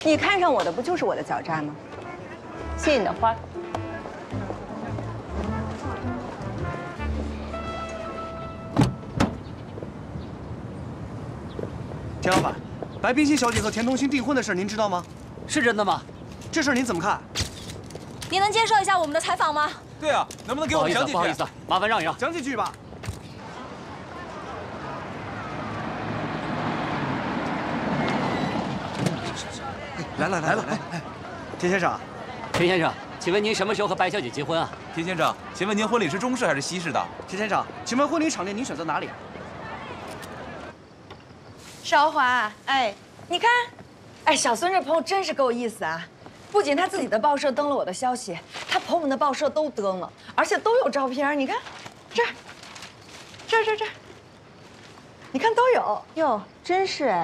你看上我的不就是我的狡诈吗？谢谢你的花。 田老板，白冰心小姐和田同心订婚的事您知道吗？ 是真的吗？ 这事儿您怎么看？ 你能接受一下我们的采访吗？ 对啊，能不能给我们讲几句？ 不好意思，麻烦让一让。 讲几句吧。来了，田先生， 田先生，请问您什么时候和白小姐结婚啊？ 田先生，请问您婚礼是中式还是西式的？ 田先生，请问婚礼场地您选择哪里啊？ 韶华，哎，你看，哎，小孙这朋友真是够意思啊！不仅他自己的报社登了我的消息，他朋友们的报社都登了，而且都有照片。你看，这儿，你看都有。 哟，真是哎。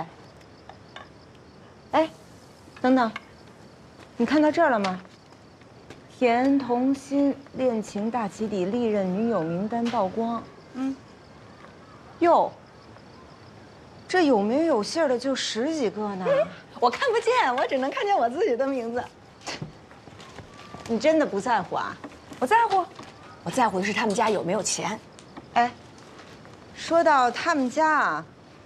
哎，等等，你看到这儿了吗？田同心恋情大起底，历任女友名单曝光。哟，这有名有姓的就10几个呢。 我看不见，我只能看见我自己的名字。 你真的不在乎啊？ 我在乎，我在乎的是他们家有没有钱。 哎，说到他们家啊，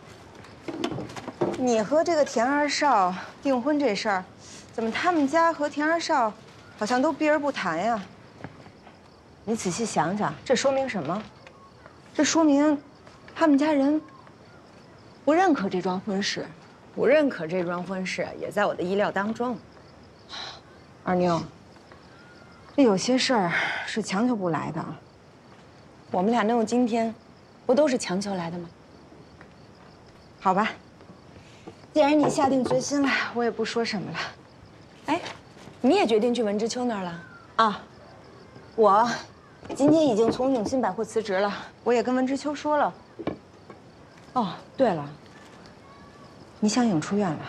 你和这个田二少订婚这事儿，怎么他们家和田二少好像都避而不谈呀？你仔细想想，这说明什么？这说明他们家人不认可这桩婚事。 不认可这桩婚事，也在我的意料当中。 二妞，这有些事儿是强求不来的。 我们俩能有今天，不都是强求来的吗？ 好吧，既然你下定决心了，我也不说什么了。 哎，你也决定去文之秋那儿了？ 啊，我今天已经从永信百货辞职了，我也跟文之秋说了。哦，对了，你想颖出院了？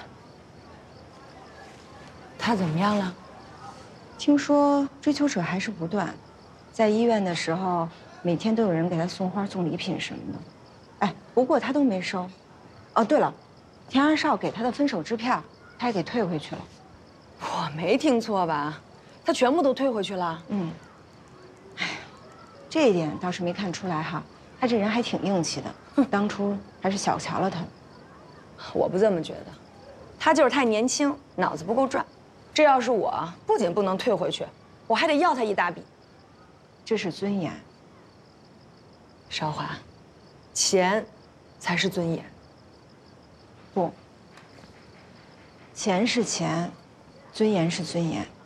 他怎么样了？ 听说追求者还是不断，在医院的时候，每天都有人给他送花、送礼品什么的。哎，不过他都没收。哦，对了，田二少给他的分手支票，他也给退回去了。 我没听错吧？他全部都退回去了？ 哎，这一点倒是没看出来哈，他这人还挺硬气的。当初还是小瞧了他。 我不这么觉得，他就是太年轻，脑子不够转。这要是我，不仅不能退回去，我还得要他一大笔。 这是尊严。 韶华，钱才是尊严。 不，钱是钱，尊严是尊严。